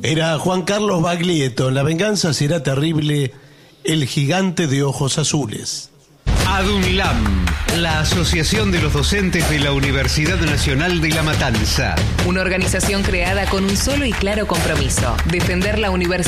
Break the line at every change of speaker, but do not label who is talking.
Era Juan Carlos Baglietto. La venganza será terrible. El gigante de ojos azules.
ADUNLAM, la Asociación de los Docentes de la Universidad Nacional de La Matanza.
Una organización creada con un solo y claro compromiso: defender la universidad